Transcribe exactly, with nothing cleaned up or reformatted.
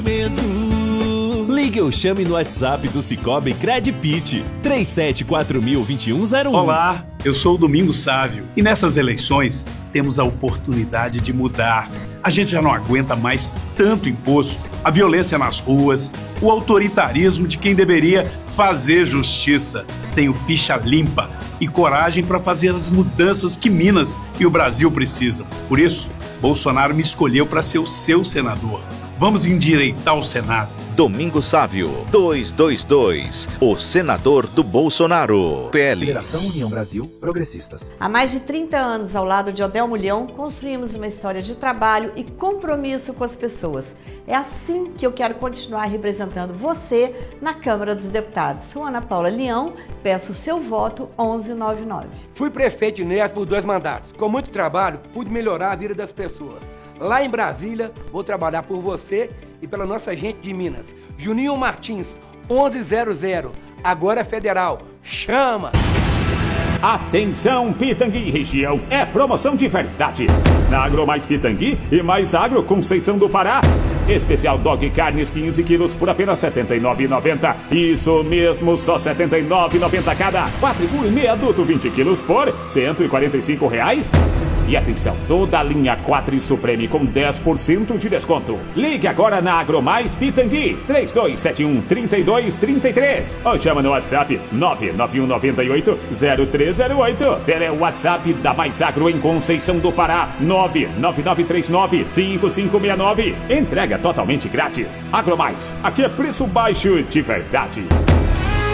Medo. Ligue ou chame no WhatsApp do Cicobi Credpit, três sete quatro mil, vinte e um zero um. Olá, eu sou o Domingos Sávio e nessas eleições temos a oportunidade de mudar. A gente já não aguenta mais tanto imposto, a violência nas ruas, o autoritarismo de quem deveria fazer justiça. Tenho ficha limpa e coragem para fazer as mudanças que Minas e o Brasil precisam. Por isso, Bolsonaro me escolheu para ser o seu senador. Vamos endireitar o Senado. Domingos Sávio, duzentos e vinte e dois, o senador do Bolsonaro. P L. Federação União Brasil Progressistas. Há mais de trinta anos, ao lado de Odel Mulhão, construímos uma história de trabalho e compromisso com as pessoas. É assim que eu quero continuar representando você na Câmara dos Deputados. Sou Ana Paula Leão, peço seu voto onze noventa e nove. Fui prefeito de Inés por dois mandatos. Com muito trabalho, pude melhorar a vida das pessoas. Lá em Brasília, vou trabalhar por você e pela nossa gente de Minas. Juninho Martins, onze zero zero, agora é federal. Chama! Atenção, Pitangui região, é promoção de verdade. Na Agro Mais Pitangui e Mais Agro Conceição do Pará. Especial Dog Carnes quinze quilos por apenas setenta e nove reais e noventa centavos. Isso mesmo, só setenta e nove reais e noventa centavos cada. Quatro e meio adulto vinte quilos por cento e quarenta e cinco reais. E atenção, toda a linha quatro Supreme com dez por cento de desconto. Ligue agora na Agromais Pitangui, três dois sete um, três dois três três. Ou chama no WhatsApp nove nove um nove oito, zero três zero oito. Pelo WhatsApp da Mais Agro em Conceição do Pará, nove nove nove três nove, cinco cinco seis nove. Entrega totalmente grátis. Agromais, aqui é preço baixo de verdade.